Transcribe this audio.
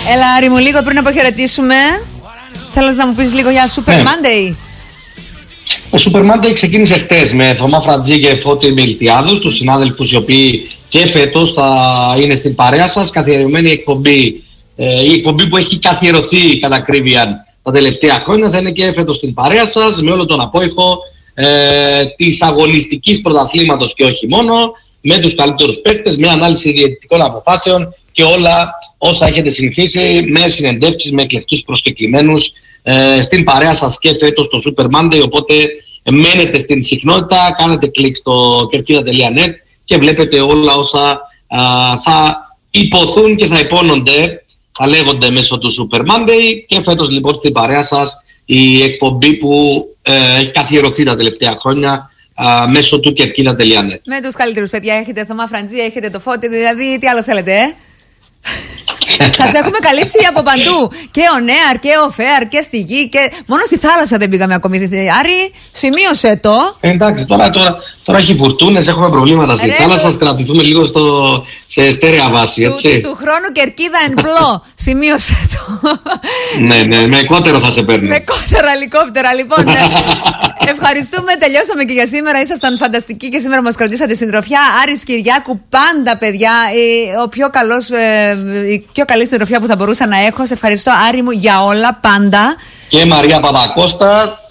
Έλα, Άρη μου, λίγο πριν αποχαιρετήσουμε, θέλω να μου πεις λίγο για Super Monday. Super Monday ξεκίνησε χτες με Θωμά Φραντζή και Φώτη Μιλτιάδους, τους συνάδελφους οι οποίοι και φέτος θα είναι στην παρέα σας. Καθιερωμένη εκπομπή, η εκπομπή που έχει καθιερωθεί κατά ακρίβεια τα τελευταία χρόνια, θα είναι και φέτος στην παρέα σας, με όλο τον απόϊχο της αγωνιστικής πρωταθλήματος και όχι μόνο, με τους καλύτερους παίκτες, με ανάλυση διαιτητικών αποφάσεων και όλα όσα έχετε συνηθίσει, με συνεντεύξεις, με εκλεκτούς προσκεκλημένους στην παρέα σας και φέτος το Super Monday. Οπότε μένετε στην συχνότητα, κάνετε κλικ στο kerkida.net και βλέπετε όλα όσα θα υποθούν και θα υπόνονται, θα λέγονται μέσω του Super Monday. Και φέτος λοιπόν στην παρέα σας η εκπομπή που έχει καθιερωθεί τα τελευταία χρόνια μέσω του kerkida.net. Με τους καλύτερους παιδιά, έχετε Θωμά Φραντζή, έχετε το Φώτη, δηλαδή τι άλλο θέλετε, Σας έχουμε καλύψει από παντού. Και ο Νέαρ και ο Φέαρ και στη γη. Και μόνο στη θάλασσα δεν πήγαμε ακόμη. Άρη, σημείωσε το. Εντάξει, τώρα έχει φουρτούνες, έχουμε προβλήματα στη θάλασσα. Ας κρατηθούμε λίγο σε στέρεα βάση, έτσι. Του χρόνου κερκίδα εν πλώ. Σημείωσε το. Ναι, με κότερο θα σε παίρνω. Με κότερο ελικόπτερα, λοιπόν. Ευχαριστούμε, τελειώσαμε και για σήμερα. Ήσασταν φανταστικοί και σήμερα μας κρατήσατε συντροφιά. Άρης Κυριάκου, πάντα παιδιά. Η πιο καλή συντροφιά που θα μπορούσα να έχω. Σε ευχαριστώ, Άρη μου, για όλα, πάντα. Και Μαρία Παπακώστα.